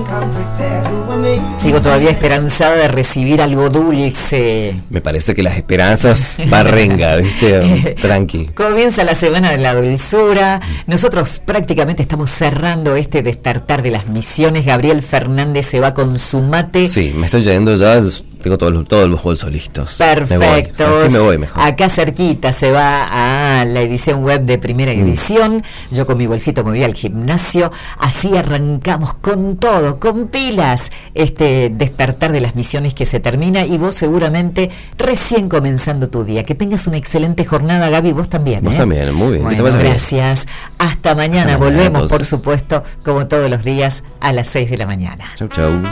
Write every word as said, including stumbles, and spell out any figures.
Sigo todavía esperanzada de recibir algo dulce. Me parece que las esperanzas barrenga, ¿viste? Tranqui. Comienza la semana de la dulzura. Nosotros prácticamente estamos cerrando este despertar de las misiones. Gabriel Fernández se va con su mate. Sí, me estoy yendo ya. Tengo todos los, todos los bolsos listos. Perfecto. Me voy. Me voy mejor. Acá cerquita se va a la edición web de Primera mm. Edición. Yo con mi bolsito me voy al gimnasio. Así arrancamos con todo, con pilas, este despertar de las misiones que se termina, y vos seguramente recién comenzando tu día. Que tengas una excelente jornada, Gaby, vos también. Vos ¿eh? también, muy bien. Bueno, gracias. Bien. Hasta mañana. Hasta mañana. Volvemos, entonces. Por supuesto, como todos los días, a las seis de la mañana. Chau, chau.